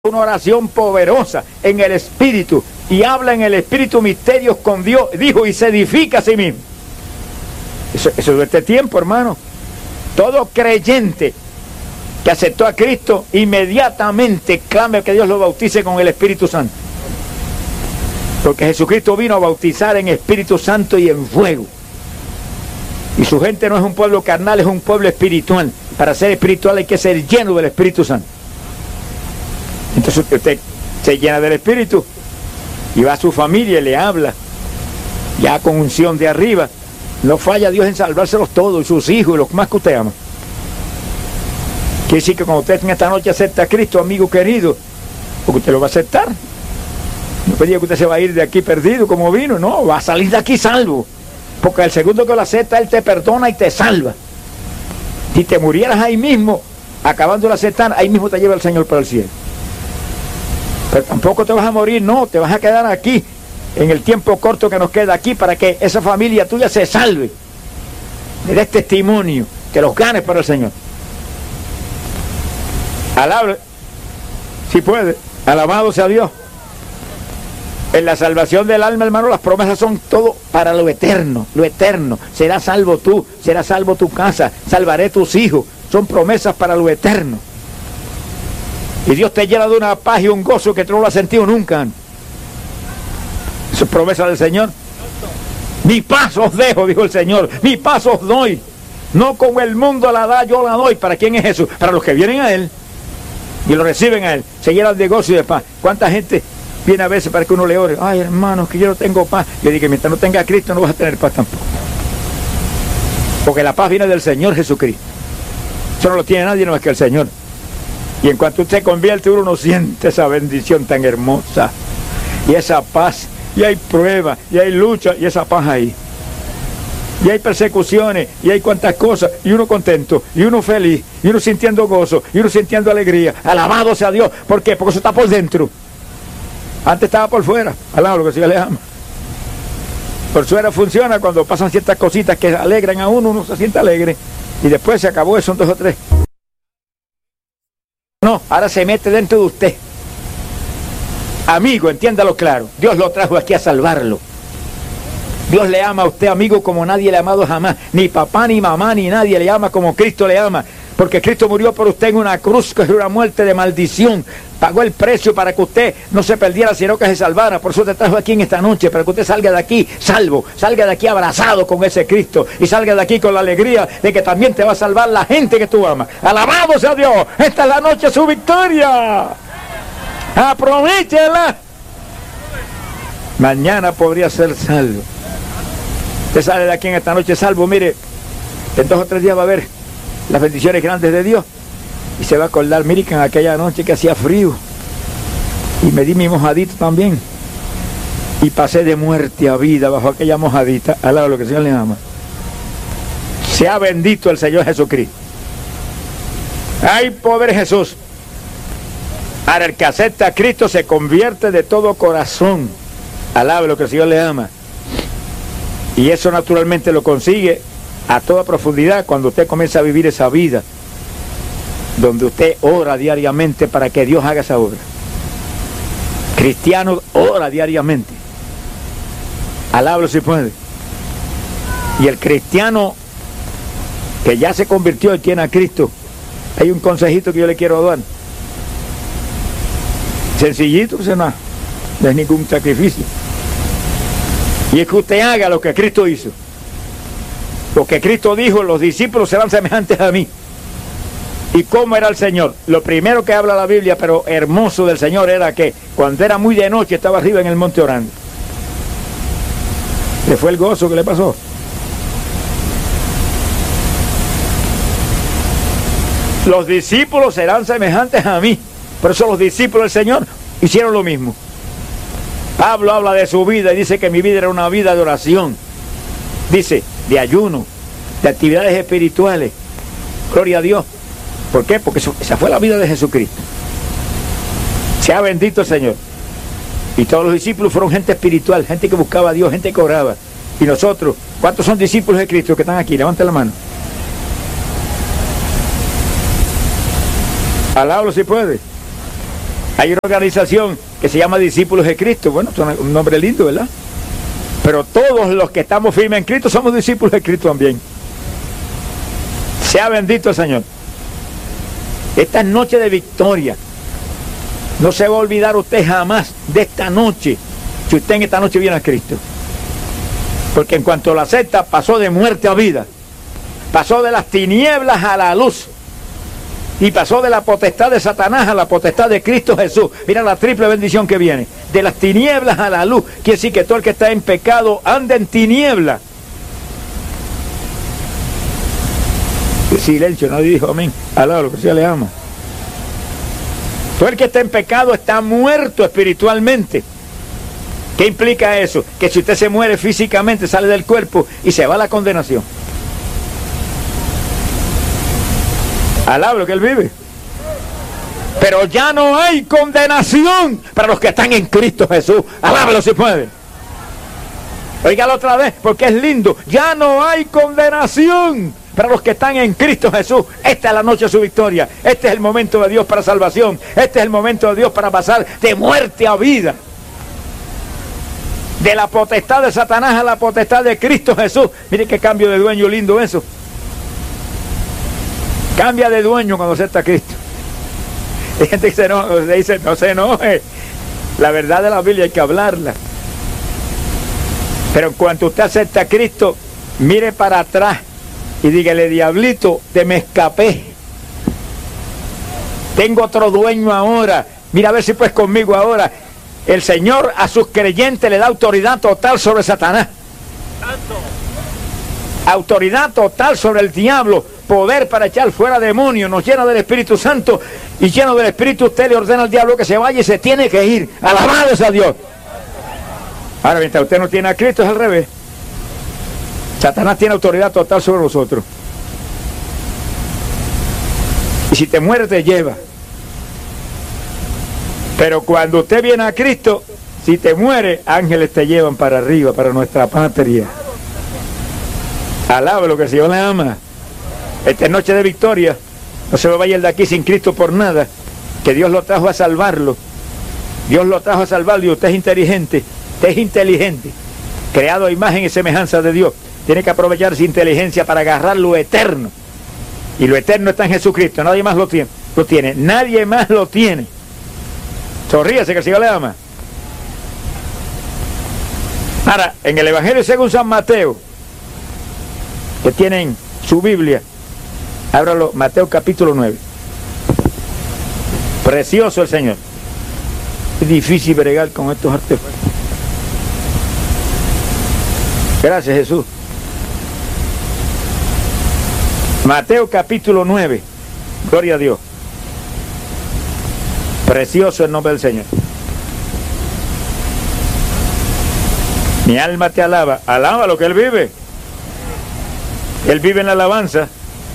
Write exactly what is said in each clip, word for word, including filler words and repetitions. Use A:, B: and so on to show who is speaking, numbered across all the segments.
A: una oración poderosa en el Espíritu y habla en el Espíritu misterios con Dios, dijo, y se edifica a sí mismo. Eso, eso es de este tiempo, hermano. Todo creyente que aceptó a Cristo inmediatamente clame que Dios lo bautice con el Espíritu Santo, porque Jesucristo vino a bautizar en Espíritu Santo y en fuego. Y su gente no es un pueblo carnal, es un pueblo espiritual. Para ser espiritual hay que ser lleno del Espíritu Santo. Entonces usted se llena del Espíritu y va a su familia y le habla, ya con unción de arriba. No falla Dios en salvárselos todos, y sus hijos y los más que usted ama. Quiere decir que cuando usted en esta noche acepta a Cristo, amigo querido, porque usted lo va a aceptar. No pedía que usted se va a ir de aquí perdido como vino, no, va a salir de aquí salvo. Porque el segundo que lo acepta, Él te perdona y te salva. Si te murieras ahí mismo, acabando de aceptar, ahí mismo te lleva el Señor para el cielo. Pero tampoco te vas a morir, no, te vas a quedar aquí, en el tiempo corto que nos queda aquí, para que esa familia tuya se salve. Le des testimonio, que los ganes para el Señor. Alabe, si puede, alabado sea Dios. En la salvación del alma, hermano, las promesas son todo para lo eterno, lo eterno. Serás salvo tú, será salvo tu casa, salvaré tus hijos. Son promesas para lo eterno. Y Dios te llena de una paz y un gozo que tú no lo has sentido nunca. Eso es promesa del Señor. Mi paz os dejo, dijo el Señor, mi paz os doy. No como el mundo la da, yo la doy. ¿Para quién es eso? Para los que vienen a Él y lo reciben a Él, se llenan de gozo y de paz. ¿Cuánta gente viene a veces para que uno le ore? Ay, hermanos, que yo no tengo paz. Yo digo que mientras no tenga a Cristo no vas a tener paz tampoco. Porque la paz viene del Señor Jesucristo. Eso no lo tiene nadie, no es que el Señor. Y en cuanto usted se convierte, uno no siente esa bendición tan hermosa. Y esa paz, y hay pruebas, y hay lucha, y esa paz ahí. Y hay persecuciones, y hay cuantas cosas, y uno contento, y uno feliz, y uno sintiendo gozo, y uno sintiendo alegría. Alabado sea Dios. ¿Por qué? Porque eso está por dentro. Antes estaba por fuera, al lado, lo que se le ama. Por fuera funciona cuando pasan ciertas cositas que alegran a uno, uno se siente alegre. Y después se acabó eso en dos o tres. No, ahora se mete dentro de usted. Amigo, entiéndalo claro. Dios lo trajo aquí a salvarlo. Dios le ama a usted, amigo, como nadie le ha amado jamás. Ni papá, ni mamá, ni nadie le ama como Cristo le ama. Porque Cristo murió por usted en una cruz, que es una muerte de maldición. Pagó el precio para que usted no se perdiera, sino que se salvara. Por eso te trajo aquí en esta noche, para que usted salga de aquí salvo, salga de aquí abrazado con ese Cristo, y salga de aquí con la alegría de que también te va a salvar la gente que tú amas. ¡Alabado sea Dios! Esta es la noche de su victoria. ¡Aprovechela! Mañana podría ser salvo. Usted sale de aquí en esta noche salvo, mire, en dos o tres días va a ver las bendiciones grandes de Dios. Y se va a acordar, mire, que en aquella noche que hacía frío y me di mi mojadito también y pasé de muerte a vida bajo aquella mojadita, al lado de lo que el Señor le ama. Sea bendito el Señor Jesucristo. Hay poder en Jesús. Ahora el que acepta a Cristo se convierte de todo corazón. Alabe lo que el Señor le ama. Y eso naturalmente lo consigue a toda profundidad cuando usted comienza a vivir esa vida, donde usted ora diariamente para que Dios haga esa obra. Cristiano ora diariamente. Alábalo si puede. Y el cristiano que ya se convirtió y tiene a Cristo, hay un consejito que yo le quiero dar. Sencillito, pues no, no es ningún sacrificio. Y es que usted haga lo que Cristo hizo. Lo que Cristo dijo, los discípulos serán semejantes a mí. ¿Y cómo era el Señor? Lo primero que habla la Biblia, pero hermoso del Señor, era que cuando era muy de noche estaba arriba en el monte orando. ¿Le fue el gozo que le pasó? Los discípulos serán semejantes a mí. Por eso los discípulos del Señor hicieron lo mismo. Pablo habla de su vida y dice que mi vida era una vida de oración. Dice, de ayuno, de actividades espirituales. Gloria a Dios. ¿Por qué? Porque eso, esa fue la vida de Jesucristo. Sea bendito el Señor. Y todos los discípulos fueron gente espiritual, gente que buscaba a Dios, gente que oraba. Y nosotros, ¿cuántos son discípulos de Cristo que están aquí? Levanten la mano. Alábalo si puede. Hay una organización que se llama Discípulos de Cristo. Bueno, es un nombre lindo, ¿verdad? Pero todos los que estamos firmes en Cristo somos discípulos de Cristo también. Sea bendito el Señor. Esta noche de victoria. No se va a olvidar usted jamás de esta noche, si usted en esta noche viene a Cristo. Porque en cuanto la acepta, pasó de muerte a vida. Pasó de las tinieblas a la luz. Y pasó de la potestad de Satanás a la potestad de Cristo Jesús. Mira la triple bendición que viene. De las tinieblas a la luz. Quiere decir que todo el que está en pecado anda en tiniebla. El silencio, nadie dijo amén. Alá, lo que sea le ama. Todo el que está en pecado está muerto espiritualmente. ¿Qué implica eso? Que si usted se muere físicamente, sale del cuerpo y se va a la condenación. Alaba lo que él vive. Pero ya no hay condenación para los que están en Cristo Jesús. Alábalo si puede. Óigalo otra vez, porque es lindo. Ya no hay condenación para los que están en Cristo Jesús. Esta es la noche de su victoria. Este es el momento de Dios para salvación. Este es el momento de Dios para pasar de muerte a vida. De la potestad de Satanás a la potestad de Cristo Jesús. Mire qué cambio de dueño lindo eso. Cambia de dueño cuando acepta a Cristo. Hay gente que se, no, se dice, no se enoje. La verdad de la Biblia hay que hablarla. Pero en cuanto usted acepta a Cristo, mire para atrás y dígale, diablito, te me escapé. Tengo otro dueño ahora. Mira a ver si puedes conmigo ahora. El Señor a sus creyentes le da autoridad total sobre Satanás. Autoridad total sobre el diablo. Poder para echar fuera demonios. Nos llena del Espíritu Santo. Y lleno del Espíritu usted le ordena al diablo que se vaya y se tiene que ir. Alabados a Dios. Ahora, mientras usted no tiene a Cristo, es al revés. Satanás tiene autoridad total sobre nosotros. Y si te mueres, te lleva. Pero cuando usted viene a Cristo, si te muere, ángeles te llevan para arriba, para nuestra patria. Alaba lo que el Señor le ama. Esta es noche de victoria. No se vaya el de aquí sin Cristo por nada. Que Dios lo trajo a salvarlo. Dios lo trajo a salvarlo y usted es inteligente. Usted es inteligente. Creado a imagen y semejanza de Dios. Tiene que aprovechar su inteligencia para agarrar lo eterno. Y lo eterno está en Jesucristo. Nadie más lo tiene. Lo tiene. Nadie más lo tiene. Sonríase que el Señor le ama. Ahora, en el Evangelio según San Mateo, que tienen su Biblia, ábralo, Mateo capítulo nueve. Precioso el Señor. Es difícil bregar con estos artefactos. Gracias, Jesús. Mateo capítulo nueve. Gloria a Dios. Precioso el nombre del Señor. Mi alma te alaba. Alaba lo que Él vive. Él vive en la alabanza.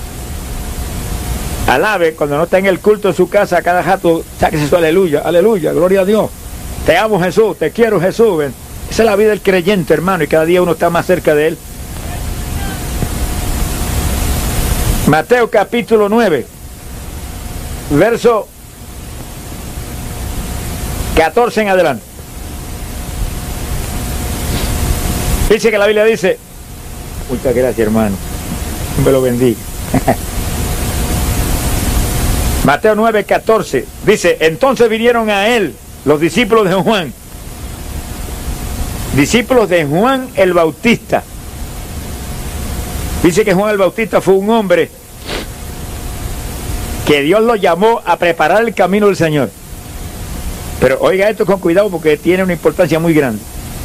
A: Alabe cuando no está en el culto en su casa. Cada jato, sáquese su aleluya, aleluya, gloria a Dios. Te amo, Jesús, te quiero, Jesús. Ven. Esa es la vida del creyente, hermano, y cada día uno está más cerca de Él. Mateo capítulo nueve, verso catorce en adelante. Dice que la Biblia dice, muchas gracias, hermano, me lo bendiga. Mateo nueve, catorce, dice, entonces vinieron a él los discípulos de Juan, discípulos de Juan el Bautista. Dice que Juan el Bautista fue un hombre que Dios lo llamó a preparar el camino del Señor. Pero oiga esto con cuidado porque tiene una importancia muy grande.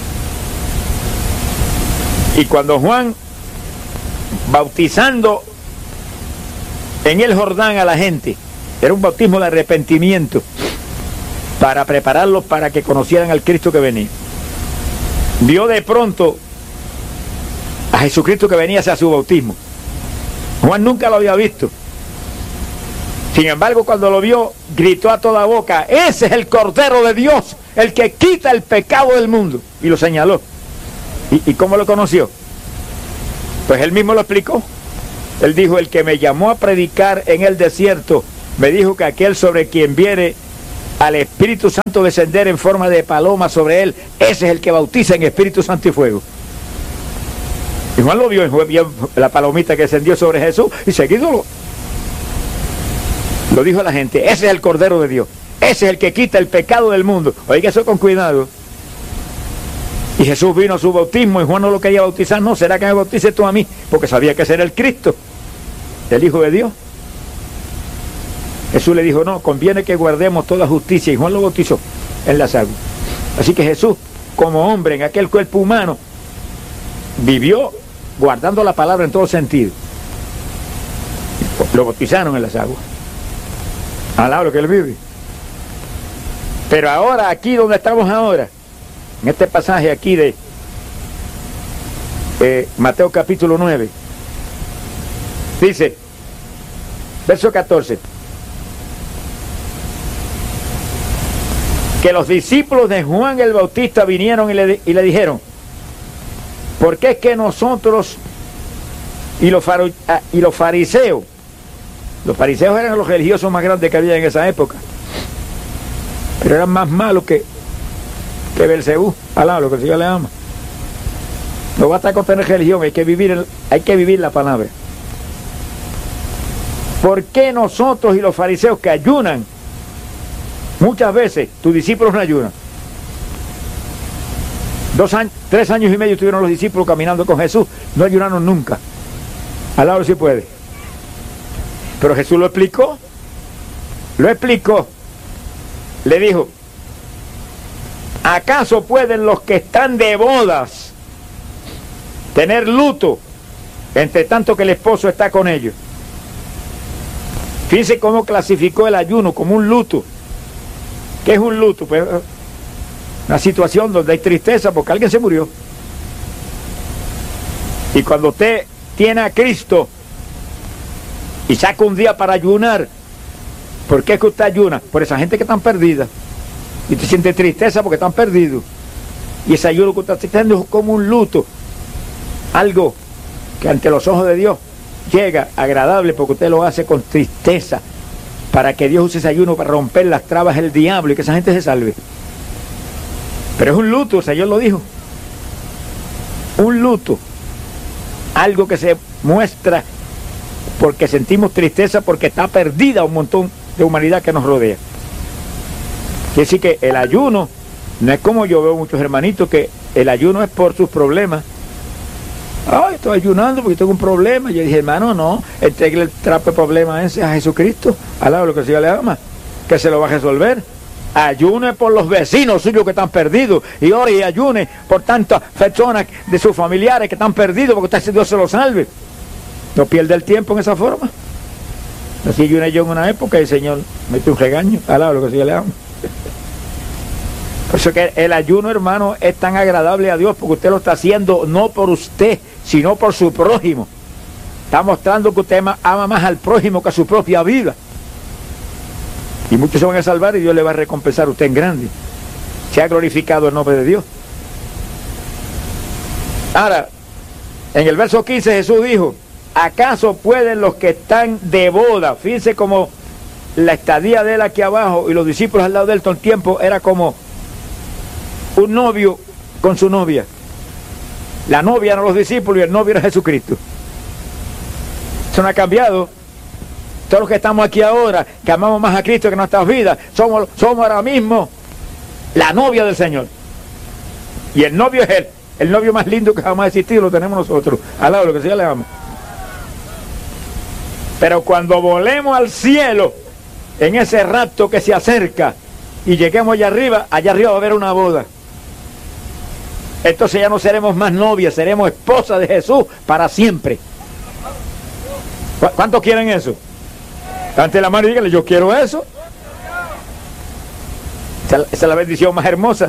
A: Y cuando Juan, bautizando en el Jordán a la gente, era un bautismo de arrepentimiento para prepararlos para que conocieran al Cristo que venía. Vio de pronto a Jesucristo que venía hacia su bautismo. Juan nunca lo había visto. Sin embargo, cuando lo vio, gritó a toda boca, ese es el Cordero de Dios, el que quita el pecado del mundo. Y lo señaló. ¿Y, y cómo lo conoció? Pues él mismo lo explicó. Él dijo, el que me llamó a predicar en el desierto, me dijo que aquel sobre quien viere al Espíritu Santo descender en forma de paloma sobre él, ese es el que bautiza en Espíritu Santo y fuego. Y Juan lo vio, vio la palomita que descendió sobre Jesús y seguido lo, lo dijo a la gente, ese es el Cordero de Dios, ese es el que quita el pecado del mundo. Oiga eso con cuidado. Y Jesús vino a su bautismo y Juan no lo quería bautizar. No, ¿será que me bautices tú a mí? Porque sabía que ese era el Cristo, el Hijo de Dios. Jesús le dijo, no, conviene que guardemos toda justicia, y Juan lo bautizó en las aguas. Así que Jesús, como hombre en aquel cuerpo humano, vivió guardando la palabra en todo sentido. Lo bautizaron en las aguas. Alaba lo que él vive. Pero ahora, aquí donde estamos ahora, en este pasaje aquí de eh, Mateo capítulo nueve, dice, verso catorce, que los discípulos de Juan el Bautista vinieron y le, y le dijeron, ¿por qué es que nosotros y los, faro, y los fariseos, los fariseos eran los religiosos más grandes que había en esa época, pero eran más malos que, que Belcebú, alá, lo que el Señor le ama? No basta con tener religión, hay que vivir, el, hay que vivir la palabra. ¿Por qué nosotros y los fariseos que ayunan? Muchas veces tus discípulos no ayunan. Dos años, tres años y medio estuvieron los discípulos caminando con Jesús, no ayunaron nunca. Alá si puede. Pero Jesús lo explicó, lo explicó. Le dijo, ¿acaso pueden los que están de bodas tener luto entre tanto que el esposo está con ellos? Fíjense cómo clasificó el ayuno como un luto. ¿Qué es un luto? Pues una situación donde hay tristeza porque alguien se murió. Y cuando usted tiene a Cristo y saca un día para ayunar, ¿por qué es que usted ayuna? Por esa gente que están perdida. Y te siente tristeza porque están perdidos. Y ese ayuno que usted está haciendo es como un luto. Algo que ante los ojos de Dios llega agradable porque usted lo hace con tristeza, para que Dios use ese ayuno para romper las trabas del diablo y que esa gente se salve. Pero es un luto, el Señor lo dijo. Un luto. Algo que se muestra porque sentimos tristeza porque está perdida un montón de humanidad que nos rodea. Quiere decir que el ayuno no es como yo veo muchos hermanitos que el ayuno es por sus problemas. Ay, estoy ayunando porque tengo un problema. Yo dije, hermano, no, entregue el trapo de problema ese a Jesucristo, al lado de lo que el Señor le ama, que se lo va a resolver. Ayune por los vecinos suyos que están perdidos, y ore y ayune por tantas personas de sus familiares que están perdidos, porque usted, Dios se los salve. No pierde el tiempo en esa forma. Así ayuné yo en una época y el Señor mete un regaño, al lado de lo que el Señor le ama. Por eso que el ayuno, hermano, es tan agradable a Dios, porque usted lo está haciendo no por usted, sino por su prójimo. Está mostrando que usted ama más al prójimo que a su propia vida. Y muchos se van a salvar y Dios le va a recompensar a usted en grande. Se ha glorificado el nombre de Dios. Ahora, en el verso quince Jesús dijo, ¿acaso pueden los que están de boda? Fíjense como la estadía de él aquí abajo y los discípulos al lado de él todo el tiempo era como un novio con su novia. La novia eran los discípulos y el novio era Jesucristo. Eso no ha cambiado. Todos los que estamos aquí ahora, que amamos más a Cristo que nuestras vidas, somos, somos ahora mismo la novia del Señor. Y el novio es Él. El novio más lindo que jamás ha existido lo tenemos nosotros, al lado de lo que el Señor le ama. Pero cuando volemos al cielo, en ese rapto que se acerca, y lleguemos allá arriba, allá arriba va a haber una boda. Entonces ya no seremos más novias, seremos esposas de Jesús para siempre. ¿Cuántos quieren eso? Ante la mano y díganle, yo quiero eso. Esa, esa es la bendición más hermosa.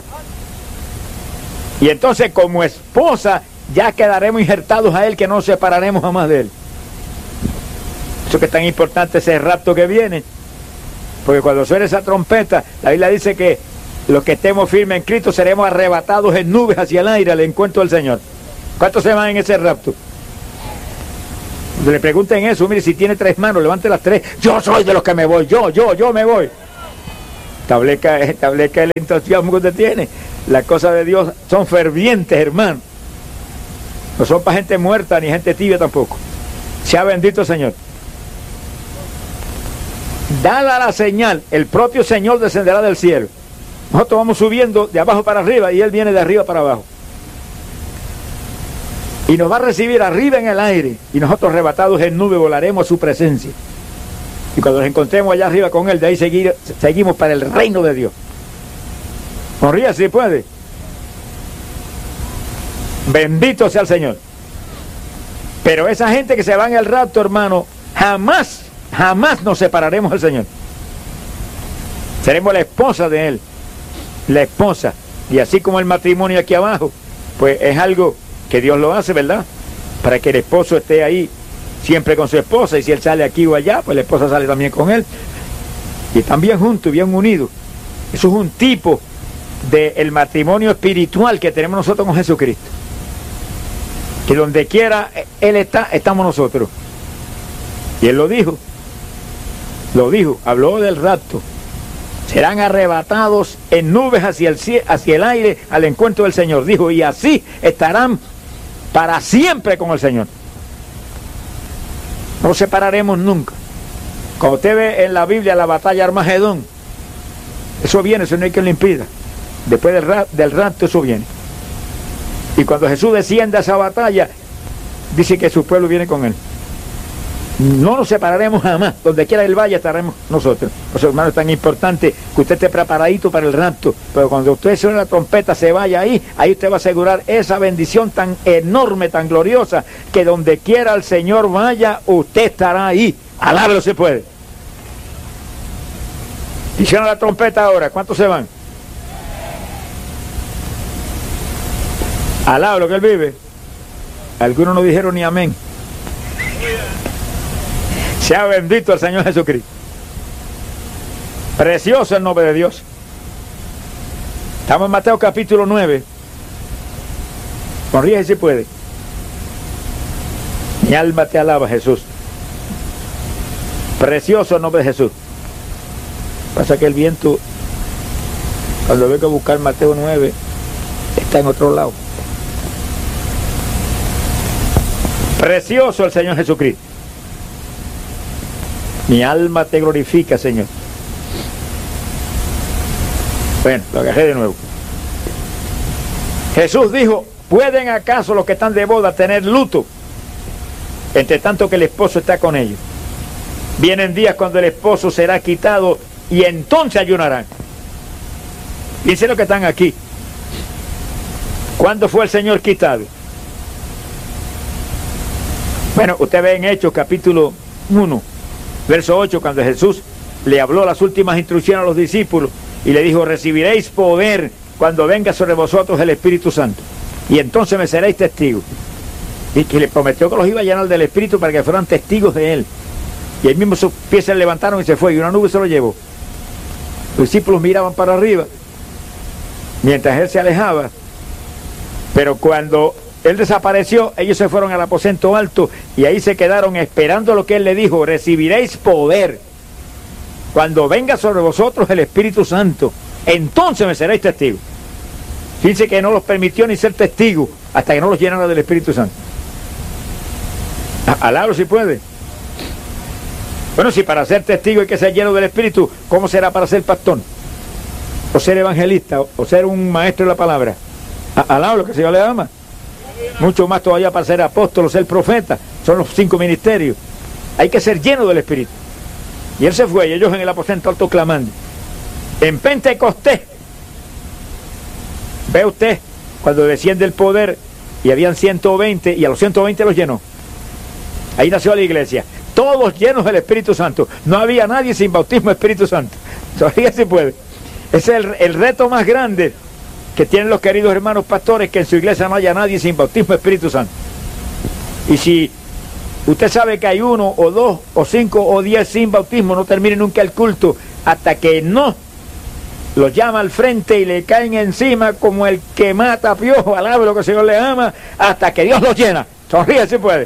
A: Y entonces como esposa ya quedaremos injertados a Él, que no nos separaremos jamás de Él. Eso que es tan importante, ese rapto que viene. Porque cuando suene esa trompeta, la Biblia dice que los que estemos firmes en Cristo seremos arrebatados en nubes hacia el aire al encuentro del Señor. ¿Cuántos se van en ese rapto? Cuando le pregunten eso, mire, si tiene tres manos, levante las tres. Yo soy de los que me voy, yo, yo, yo me voy. Establezca, establezca el entusiasmo que usted tiene. Las cosas de Dios son fervientes, hermano. No son para gente muerta ni gente tibia tampoco. Sea bendito el Señor. Dada la señal, el propio Señor descenderá del cielo. Nosotros vamos subiendo de abajo para arriba y Él viene de arriba para abajo. Y nos va a recibir arriba en el aire, y nosotros arrebatados en nube volaremos a su presencia. Y cuando nos encontremos allá arriba con Él, de ahí seguir, seguimos para el reino de Dios. Sonríe si puede. Bendito sea el Señor. Pero esa gente que se va en el rapto, hermano, jamás, jamás nos separaremos del Señor. Seremos la esposa de Él. La esposa. Y así como el matrimonio aquí abajo, pues es algo que Dios lo hace, ¿verdad? Para que el esposo esté ahí siempre con su esposa, y si él sale aquí o allá, pues la esposa sale también con él. Y están bien juntos, bien unidos. Eso es un tipo del matrimonio espiritual que tenemos nosotros con Jesucristo. Que donde quiera Él está, estamos nosotros. Y Él lo dijo. Lo dijo, habló del rapto. Serán arrebatados en nubes hacia el, hacia el aire al encuentro del Señor. Dijo, y así estarán para siempre con el Señor. No nos separaremos nunca. Cuando usted ve en la Biblia la batalla Armagedón, eso viene, eso no hay quien lo impida. Después del, ra del rapto eso viene. Y cuando Jesús desciende a esa batalla, dice que su pueblo viene con Él. No nos separaremos jamás. Donde quiera Él vaya estaremos nosotros. Por eso, hermano, es tan importante que usted esté preparadito para el rapto. Pero cuando usted suene la trompeta, se vaya ahí, ahí usted va a asegurar esa bendición tan enorme, tan gloriosa, que donde quiera el Señor vaya, usted estará ahí. Alábelo se puede. Y suena la trompeta ahora, ¿cuántos se van? Alábelo que Él vive. Algunos no dijeron ni amén. Sea bendito el Señor Jesucristo. Precioso el nombre de Dios. Estamos en Mateo capítulo nueve. Sonríe si puede. Mi alma te alaba, Jesús. Precioso el nombre de Jesús. Pasa que el viento, cuando vengo a buscar Mateo nueve, está en otro lado. Precioso el Señor Jesucristo. Mi alma te glorifica, Señor. Bueno, lo agarré de nuevo. Jesús dijo, ¿pueden acaso los que están de boda tener luto, entre tanto que el esposo está con ellos? Vienen días cuando el esposo será quitado y entonces ayunarán. Dicen los que están aquí. ¿Cuándo fue el Señor quitado? Bueno, usted ve en Hechos capítulo uno, verso ocho, cuando Jesús le habló las últimas instrucciones a los discípulos y le dijo, recibiréis poder cuando venga sobre vosotros el Espíritu Santo, y entonces me seréis testigos. Y que le prometió que los iba a llenar del Espíritu para que fueran testigos de Él. Y ahí mismo sus pies se levantaron y se fue, y una nube se lo llevó. Los discípulos miraban para arriba mientras Él se alejaba, pero cuando Él desapareció, ellos se fueron al aposento alto y ahí se quedaron esperando lo que Él le dijo, recibiréis poder cuando venga sobre vosotros el Espíritu Santo, entonces me seréis testigos. Fíjense que no los permitió ni ser testigos hasta que no los llenara del Espíritu Santo. Alabro si puede. Bueno, si para ser testigo hay que ser lleno del Espíritu, ¿cómo será para ser pastor? O ser evangelista, o ser un maestro de la palabra. Alabro lo que el Señor le ama. Mucho más todavía para ser apóstol o ser profeta. Son los cinco ministerios. Hay que ser lleno del Espíritu. Y Él se fue, y ellos en el aposento alto clamando. En Pentecostés, ve usted, cuando desciende el poder, y habían ciento veinte, y a los ciento veinte los llenó. Ahí nació la iglesia. Todos llenos del Espíritu Santo. No había nadie sin bautismo del Espíritu Santo. Todavía se puede. Ese es el, el reto más grande que tienen los queridos hermanos pastores, que en su iglesia no haya nadie sin bautismo del Espíritu Santo. Y si usted sabe que hay uno, o dos, o cinco, o diez sin bautismo, no termine nunca el culto hasta que no los llama al frente y le caen encima como el que mata a piojo, alabe lo que el Señor le ama, hasta que Dios los llena. Sonríe si puede.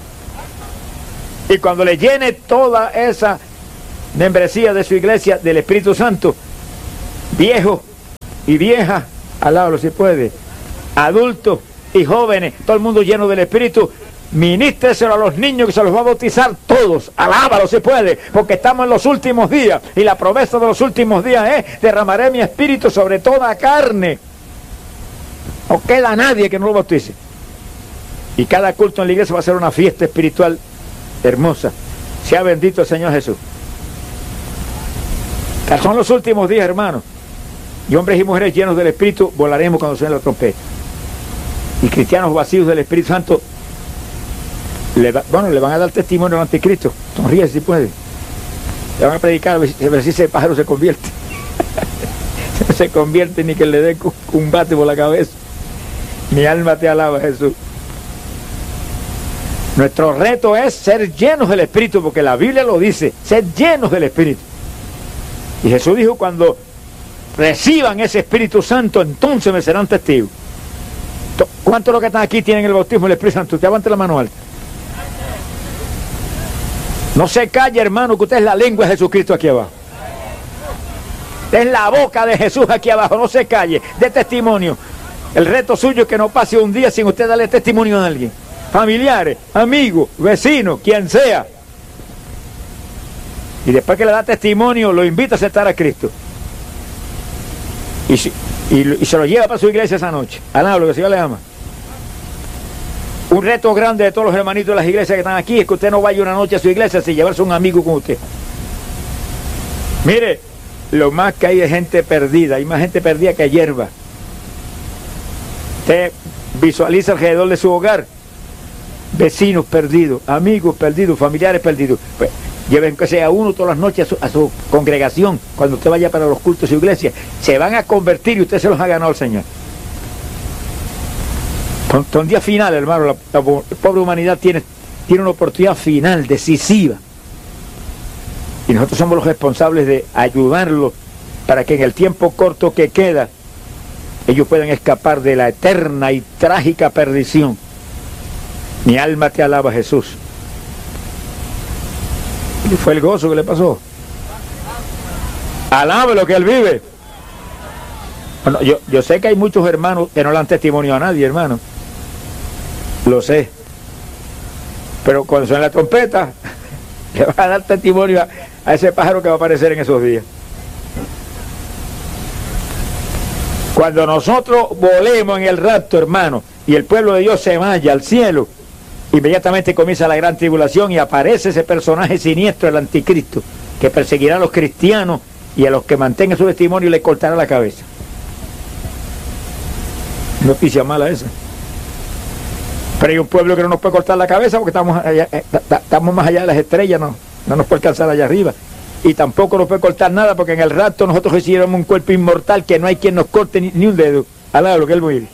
A: Y cuando le llene toda esa membresía de su iglesia del Espíritu Santo, viejos y viejas, alábalo si puede, adultos y jóvenes, todo el mundo lleno del Espíritu, ministreselo a los niños que se los va a bautizar todos, alábalo si puede, porque estamos en los últimos días, y la promesa de los últimos días es, derramaré mi Espíritu sobre toda carne, no queda nadie que no lo bautice, y cada culto en la iglesia va a ser una fiesta espiritual hermosa, sea bendito el Señor Jesús. Son los últimos días, hermanos, y hombres y mujeres llenos del Espíritu volaremos cuando suene la trompeta, y cristianos vacíos del Espíritu Santo Le va, bueno, le van a dar testimonio al anticristo. Sonríe si puede. Le van a predicar a ver si, a ver si ese pájaro se convierte. No se convierte ni que le dé un bate por la cabeza. Mi alma te alaba, Jesús. Nuestro reto es ser llenos del Espíritu, porque la Biblia lo dice, ser llenos del Espíritu. Y Jesús dijo, cuando reciban ese Espíritu Santo, entonces me serán testigos. ¿Cuántos de los que están aquí tienen el bautismo del Espíritu Santo? Te levante la mano alta. No se calle, hermano, que usted es la lengua de Jesucristo aquí abajo. Usted es la boca de Jesús aquí abajo, no se calle, dé testimonio. El reto suyo es que no pase un día sin usted darle testimonio a alguien. Familiares, amigos, vecinos, quien sea. Y después que le da testimonio, lo invita a aceptar a Cristo. Y, si, y, y se lo lleva para su iglesia esa noche. Alaba lo que el Señor le ama. Un reto grande de todos los hermanitos de las iglesias que están aquí es que usted no vaya una noche a su iglesia sin llevarse un amigo con usted. Mire, lo más que hay es gente perdida, hay más gente perdida que hierba. Usted visualiza alrededor de su hogar vecinos perdidos, amigos perdidos, familiares perdidos. Pues, lleven que sea uno todas las noches a su, a su congregación, cuando usted vaya para los cultos de su iglesia, se van a convertir y usted se los ha ganado al Señor. Son días finales, hermano. La, la, la pobre humanidad tiene, tiene una oportunidad final, decisiva. Y nosotros somos los responsables de ayudarlos para que en el tiempo corto que queda, ellos puedan escapar de la eterna y trágica perdición. Mi alma te alaba, Jesús. ¿Qué fue el gozo que le pasó? Alabe lo que Él vive. Bueno, yo, yo sé que hay muchos hermanos que no le dan testimonio a nadie, hermano. Lo sé. Pero cuando suena la trompeta, le va a dar testimonio a, a ese pájaro que va a aparecer en esos días. Cuando nosotros volemos en el rapto, hermano, y el pueblo de Dios se vaya al cielo, inmediatamente comienza la gran tribulación y aparece ese personaje siniestro, el anticristo, que perseguirá a los cristianos y a los que mantengan su testimonio le cortará la cabeza. Noticia mala esa. Pero hay un pueblo que no nos puede cortar la cabeza porque estamos, allá, eh, estamos más allá de las estrellas, no, no nos puede alcanzar allá arriba. Y tampoco nos puede cortar nada porque en el rapto nosotros recibiremos un cuerpo inmortal que no hay quien nos corte ni, ni un dedo. Alaba lo que Él vive.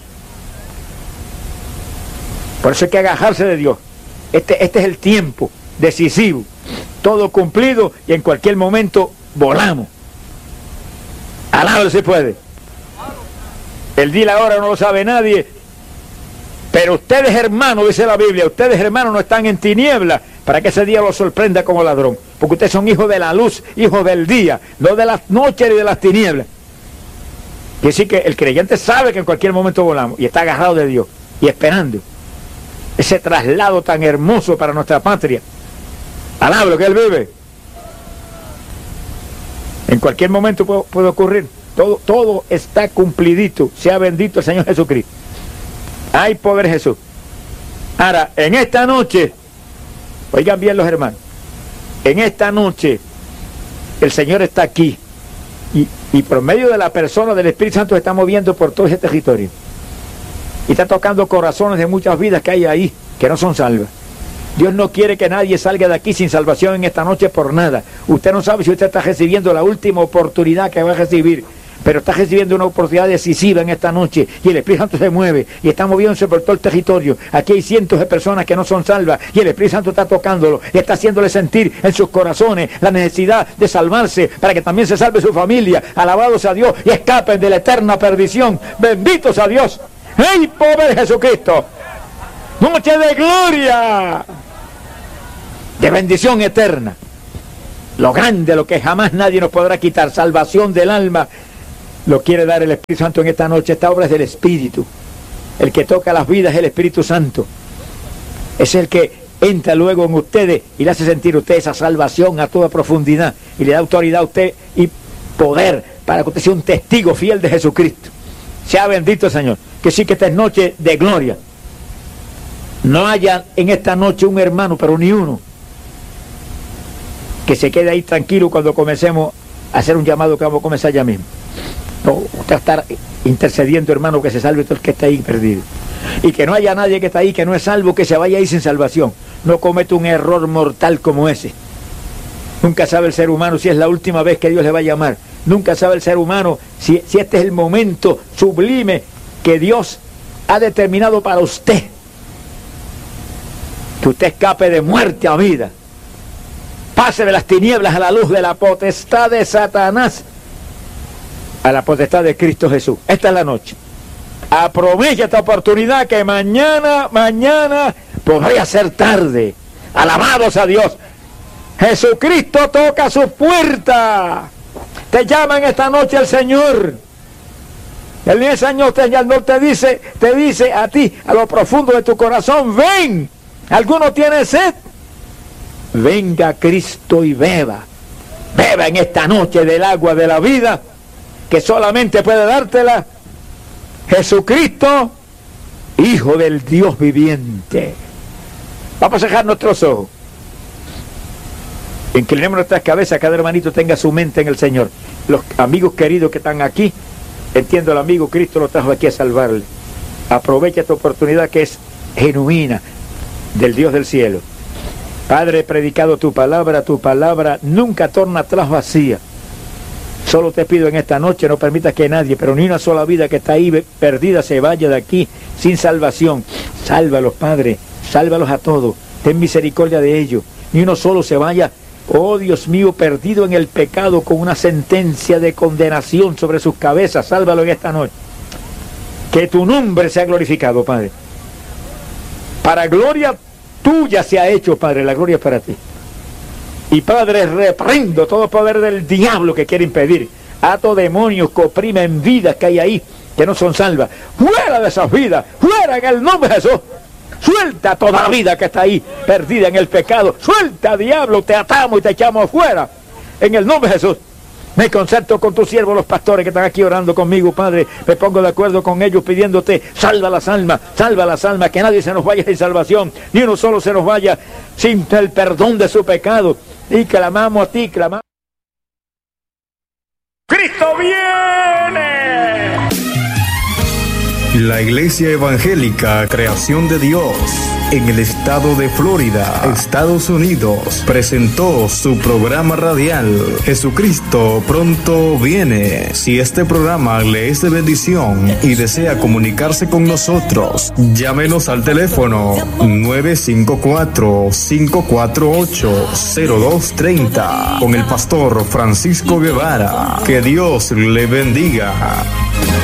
A: Por eso hay que agajarse de Dios. Este, este es el tiempo decisivo. Todo cumplido y en cualquier momento volamos. Alaba se puede. El día y la hora no lo sabe nadie. Pero ustedes, hermanos, dice la Biblia, ustedes, hermanos, no están en tinieblas para que ese día los sorprenda como ladrón. Porque ustedes son hijos de la luz, hijos del día, no de las noches ni de las tinieblas. Quiere decir que el creyente sabe que en cualquier momento volamos y está agarrado de Dios y esperando ese traslado tan hermoso para nuestra patria. Alaba lo que Él vive. En cualquier momento puede, puede ocurrir. Todo, todo está cumplidito. Sea bendito el Señor Jesucristo. Hay poder Jesús. Ahora, en esta noche, oigan bien los hermanos, en esta noche el Señor está aquí y, y por medio de la persona del Espíritu Santo se está moviendo por todo ese territorio y está tocando corazones de muchas vidas que hay ahí que no son salvas. Dios no quiere que nadie salga de aquí sin salvación en esta noche por nada. Usted no sabe si usted está recibiendo la última oportunidad que va a recibir, pero está recibiendo una oportunidad decisiva en esta noche y el Espíritu Santo se mueve y está moviéndose por todo el territorio. Aquí hay cientos de personas que no son salvas y el Espíritu Santo está tocándolo y está haciéndole sentir en sus corazones la necesidad de salvarse para que también se salve su familia. Alabados a Dios y escapen de la eterna perdición. Benditos a Dios. ¡Hey, pobre Jesucristo! Noche de gloria, de bendición eterna. Lo grande, lo que jamás nadie nos podrá quitar, salvación del alma lo quiere dar el Espíritu Santo en esta noche. Esta obra es del Espíritu. El que toca las vidas es el Espíritu Santo. Es el que entra luego en ustedes y le hace sentir a usted esa salvación a toda profundidad y le da autoridad a usted y poder para que usted sea un testigo fiel de Jesucristo. Sea bendito el Señor. Que sí, que esta es noche de gloria. No haya en esta noche un hermano, pero ni uno, que se quede ahí tranquilo cuando comencemos a hacer un llamado que vamos a comenzar ya mismo. No, usted va a estar intercediendo, hermano, que se salve todo el que está ahí perdido. Y que no haya nadie que está ahí que no es salvo, que se vaya ahí sin salvación. No cometa un error mortal como ese. Nunca sabe el ser humano si es la última vez que Dios le va a llamar. Nunca sabe el ser humano si, si este es el momento sublime que Dios ha determinado para usted. Que usted escape de muerte a vida. Pase de las tinieblas a la luz, de la potestad de Satanás a la potestad de Cristo Jesús. Esta es la noche. Aprovecha esta oportunidad, que mañana, mañana podría ser tarde. Alabados a Dios. Jesucristo toca su puerta. Te llama en esta noche el Señor. El ese año te, no te dice, te dice a ti, a lo profundo de tu corazón, ven. ¿Alguno tiene sed? Venga Cristo y beba. Beba en esta noche del agua de la vida, que solamente puede dártela Jesucristo, Hijo del Dios viviente. Vamos a dejar nuestros ojos. Inclinemos nuestras cabezas, cada hermanito tenga su mente en el Señor. Los amigos queridos que están aquí, entiendo, el amigo Cristo lo trajo aquí a salvarle. Aprovecha esta oportunidad que es genuina del Dios del cielo. Padre, he predicado tu palabra, tu palabra nunca torna atrás vacía. Solo te pido en esta noche, no permitas que nadie, pero ni una sola vida que está ahí perdida, se vaya de aquí sin salvación. Sálvalos, Padre, sálvalos a todos, ten misericordia de ellos. Ni uno solo se vaya, oh Dios mío, perdido en el pecado con una sentencia de condenación sobre sus cabezas. Sálvalo en esta noche. Que tu nombre sea glorificado, Padre. Para gloria tuya se ha hecho, Padre, la gloria es para ti. Y Padre, reprendo todo poder del diablo que quiere impedir. Ato demonios que oprimen vidas que hay ahí, que no son salvas. Fuera de esas vidas, fuera en el nombre de Jesús. Suelta toda vida que está ahí, perdida en el pecado. Suelta, diablo, te atamos y te echamos afuera. En el nombre de Jesús. Me concerto con tus siervos, los pastores que están aquí orando conmigo, Padre. Me pongo de acuerdo con ellos pidiéndote, salva las almas, salva las almas, que nadie se nos vaya sin salvación, ni uno solo se nos vaya sin el perdón de su pecado. Y clamamos a ti, clamamos. ¡Cristo viene!
B: La Iglesia Evangélica Creación de Dios en el estado de Florida, Estados Unidos, presentó su programa radial Jesucristo pronto viene. Si este programa le es de bendición y desea comunicarse con nosotros, llámenos al teléfono nueve cinco cuatro, cinco cuatro ocho, cero dos tres cero con el pastor Francisco Guevara. Que Dios le bendiga.